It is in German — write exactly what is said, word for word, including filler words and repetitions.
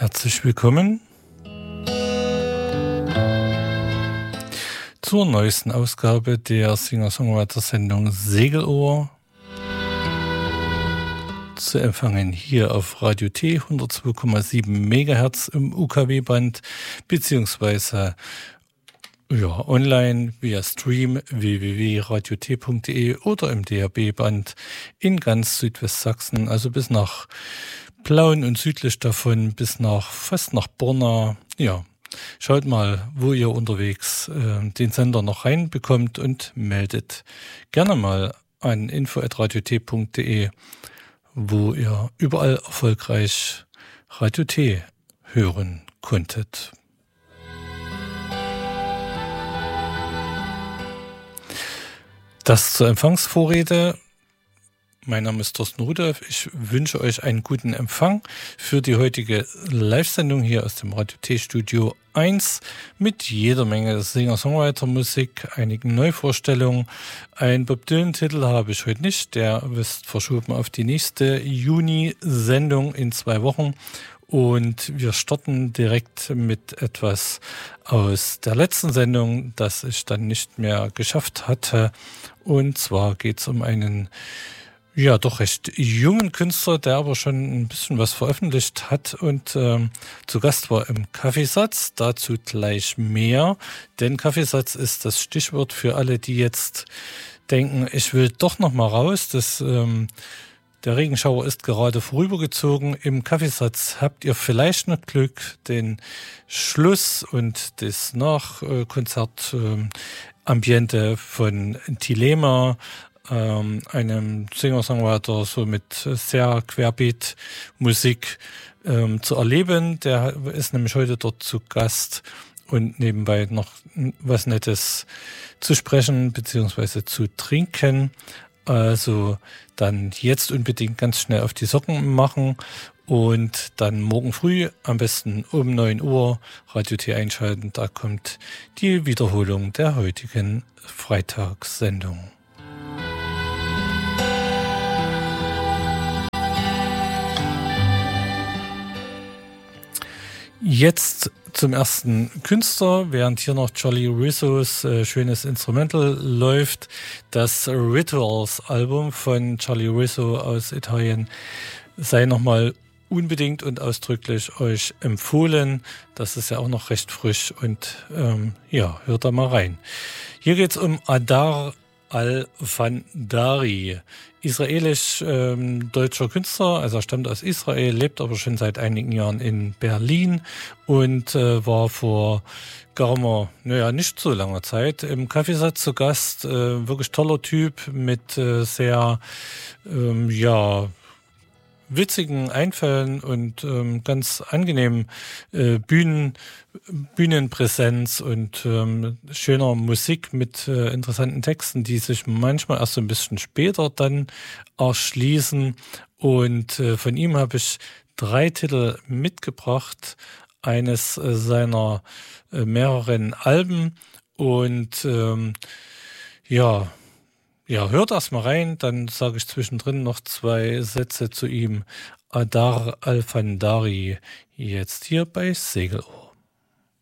Herzlich willkommen zur neuesten Ausgabe der Singer-Songwriter-Sendung Segelohr. Zu empfangen hier auf Radio T hundertzwei Komma sieben Megahertz im U K W-Band beziehungsweise ja, online via Stream w w w punkt radio t punkt d e oder im D A B-Band in ganz Südwestsachsen, also bis nach Plauen und südlich davon bis nach fast nach Borna. Ja, schaut mal, wo ihr unterwegs äh, den Sender noch reinbekommt und meldet gerne mal an info at radio t punkt d e, wo ihr überall erfolgreich Radio T hören konntet. Das zur Empfangsvorrede. Mein Name ist Thorsten Rudolph. Ich wünsche euch einen guten Empfang für die heutige Live-Sendung hier aus dem Radio T-Studio eins mit jeder Menge Singer-Songwriter-Musik, einigen Neuvorstellungen. Ein Bob Dylan-Titel habe ich heute nicht, der ist verschoben auf die nächste Juni-Sendung in zwei Wochen. Und wir starten direkt mit etwas aus der letzten Sendung, das ich dann nicht mehr geschafft hatte. Und zwar geht es um einen ja doch recht jungen Künstler, der aber schon ein bisschen was veröffentlicht hat und ähm, zu Gast war im Kaffeesatz. Dazu gleich mehr, denn Kaffeesatz ist das Stichwort für alle, die jetzt denken, ich will doch noch mal raus. Das ähm, Der Regenschauer ist gerade vorübergezogen. Im Kaffeesatz habt ihr vielleicht noch Glück, den Schluss und das Nachkonzert-Ambiente von Thelema, ähm, einem Singer-Songwriter, so mit sehr querbeet Musik ähm, zu erleben. Der ist nämlich heute dort zu Gast und nebenbei noch was Nettes zu sprechen bzw. zu trinken. Also dann jetzt unbedingt ganz schnell auf die Socken machen und dann morgen früh am besten um neun Uhr Radio T einschalten. Da kommt die Wiederholung der heutigen Freitagssendung. Jetzt zum ersten Künstler, während hier noch Charlie Rizzo's äh, schönes Instrumental läuft. Das Rituals-Album von Charlie Rizzo aus Italien sei nochmal unbedingt und ausdrücklich euch empfohlen. Das ist ja auch noch recht frisch und ähm, ja, hört da mal rein. Hier geht's um Adar Al-Fandari. Israelisch-deutscher ähm, Künstler, also er stammt aus Israel, lebt aber schon seit einigen Jahren in Berlin und äh, war vor gar mal, naja, nicht so langer Zeit im Kaffeesatz zu Gast. Äh, wirklich toller Typ mit äh, sehr, ähm, ja, witzigen Einfällen und ähm, ganz angenehmen äh, Bühnen, Bühnenpräsenz und ähm, schöner Musik mit äh, interessanten Texten, die sich manchmal erst so ein bisschen später dann erschließen. Und äh, von ihm habe ich drei Titel mitgebracht, eines äh, seiner äh, mehreren Alben und ähm, ja, Ja, hört erst mal rein, dann sage ich zwischendrin noch zwei Sätze zu ihm. Adar Al-Fandari, jetzt hier bei Segelohr.